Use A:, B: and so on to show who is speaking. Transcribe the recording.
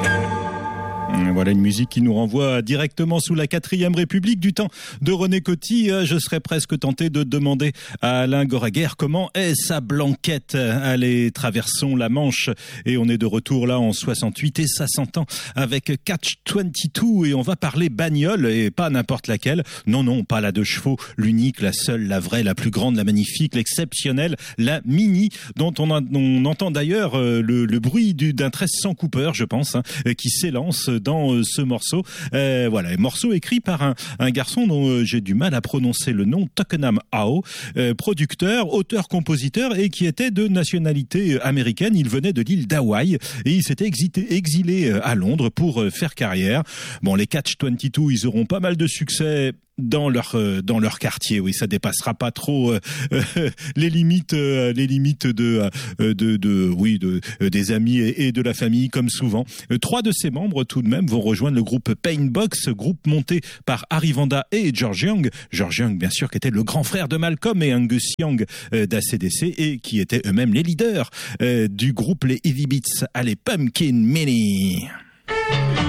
A: Voilà une musique qui nous renvoie directement sous la 4e République du temps de René Coty. Je serais presque tenté de demander à Alain Goraguer comment est sa blanquette. Allez, traversons la Manche et on est de retour là en 68 et ça s'entend avec Catch 22 et on va parler bagnole et pas n'importe laquelle. Non, pas la 2 chevaux, l'unique, la seule, la vraie, la plus grande, la magnifique, l'exceptionnelle, la Mini dont on entend d'ailleurs le bruit d'un 1300 Cooper, je pense, qui s'élance dans ce morceau. Voilà, un morceau écrit par un garçon dont j'ai du mal à prononcer le nom, Tockenham Ao, producteur, auteur-compositeur et qui était de nationalité américaine. Il venait de l'île d'Hawaï et il s'était exilé à Londres pour faire carrière. Bon, les Catch 22, ils auront pas mal de succès dans leur quartier. Oui, ça dépassera pas trop les limites des amis et de la famille comme souvent. 3 de ses membres tout de même vont rejoindre le groupe Paintbox, groupe monté par Harry Vanda et George Young. George Young, bien sûr, qui était le grand frère de Malcolm et Angus Young d'ACDC et qui étaient eux-mêmes les leaders du groupe les Heavy Beats. Allez, Pumpkin Mini.